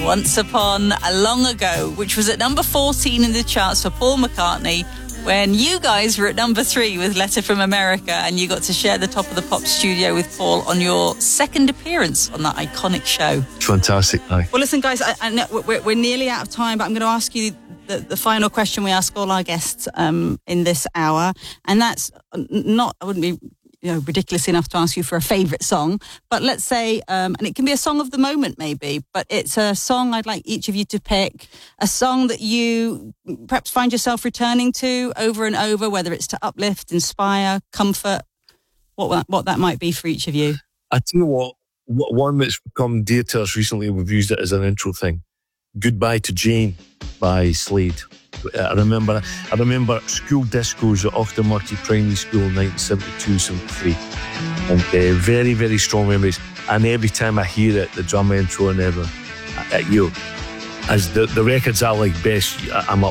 Once Upon a Long Ago, which was at number 14 in the charts for Paul McCartney when you guys were at number 3 with Letter from America, and you got to share the Top of the Pop studio with Paul on your second appearance on that iconic show. Fantastic, aye. Well, listen, guys, I know we're nearly out of time, but I'm going to ask you the final question we ask all our guests in this hour, and that's not, I wouldn't be ridiculous enough to ask you for a favourite song, but let's say, and it can be a song of the moment maybe, but it's a song I'd like each of you to pick, a song that you perhaps find yourself returning to over and over, whether it's to uplift, inspire, comfort, what that might be for each of you. I tell you what, one that's become dear to us recently, we've used it as an intro thing, Goodbye to Jane by Slade. I remember school discos at Auchtermurty Primary School in 1972-73, and very, very strong memories. And every time I hear it, the drum intro and everything, as the records I like best, I'm up